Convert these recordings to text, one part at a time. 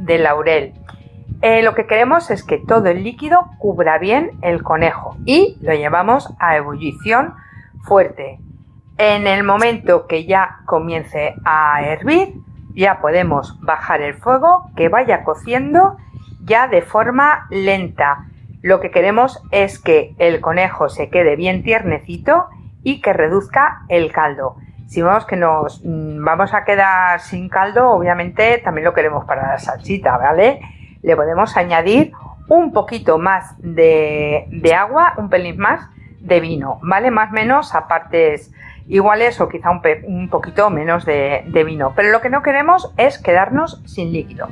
de laurel. Lo que queremos es que todo el líquido cubra bien el conejo y lo llevamos a ebullición fuerte. En el momento que ya comience a hervir, ya podemos bajar el fuego, que vaya cociendo ya de forma lenta. Lo que queremos es que el conejo se quede bien tiernecito y que reduzca el caldo. Si vemos que nos vamos a quedar sin caldo, obviamente también lo queremos para la salsita, ¿vale? Le podemos añadir un poquito más de agua, un pelín más de vino, ¿vale? Más o menos a partes iguales o quizá un poquito menos de vino. Pero lo que no queremos es quedarnos sin líquido.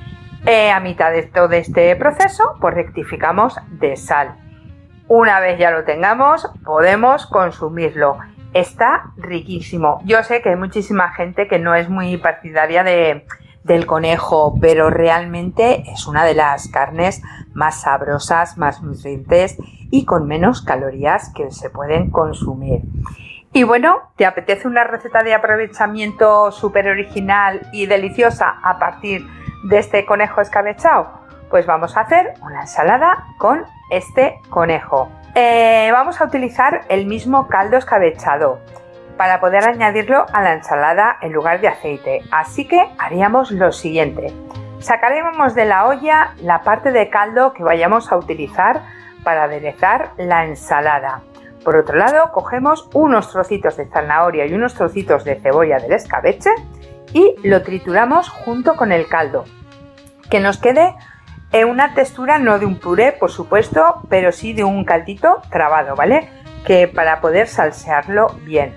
A mitad de todo este proceso, pues rectificamos de sal. Una vez ya lo tengamos, podemos consumirlo. Está riquísimo. Yo sé que hay muchísima gente que no es muy partidaria del conejo, pero realmente es una de las carnes más sabrosas, más nutrientes y con menos calorías que se pueden consumir. Y bueno, ¿te apetece una receta de aprovechamiento súper original y deliciosa a partir de este conejo escabechado? Pues vamos a hacer una ensalada con este conejo. Vamos a utilizar el mismo caldo escabechado para poder añadirlo a la ensalada en lugar de aceite. Así que haríamos lo siguiente. Sacaremos de la olla la parte de caldo que vayamos a utilizar para aderezar la ensalada. Por otro lado, cogemos unos trocitos de zanahoria y unos trocitos de cebolla del escabeche y lo trituramos junto con el caldo. Que nos quede una textura no de un puré, por supuesto, pero sí de un caldito trabado, ¿vale? Que para poder salsearlo bien.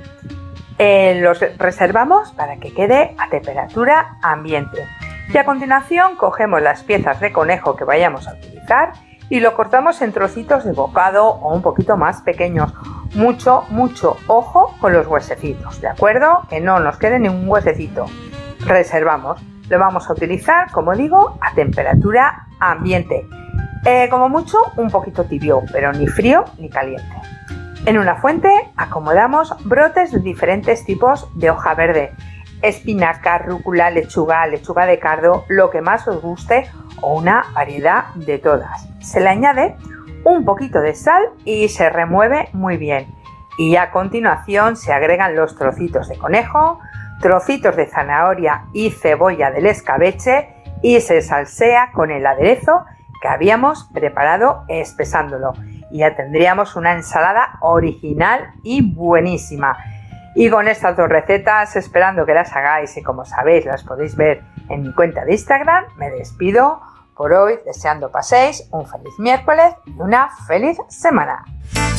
Los reservamos para que quede a temperatura ambiente. Y a continuación cogemos las piezas de conejo que vayamos a utilizar y lo cortamos en trocitos de bocado o un poquito más pequeños. Mucho ojo con los huesecitos, ¿de acuerdo? Que no nos quede ni un huesecito. Reservamos. Lo vamos a utilizar, como digo, a temperatura ambiente. Como mucho, un poquito tibio, pero ni frío ni caliente. En una fuente acomodamos brotes de diferentes tipos de hoja verde. Espinaca, rúcula, lechuga de cardo, lo que más os guste o una variedad de todas. Se le añade un poquito de sal y se remueve muy bien. Y a continuación se agregan los trocitos de conejo, trocitos de zanahoria y cebolla del escabeche y se salsea con el aderezo que habíamos preparado espesándolo. Y ya tendríamos una ensalada original y buenísima. Y con estas dos recetas, esperando que las hagáis y como sabéis las podéis ver en mi cuenta de Instagram, me despido por hoy deseando paséis un feliz miércoles y una feliz semana.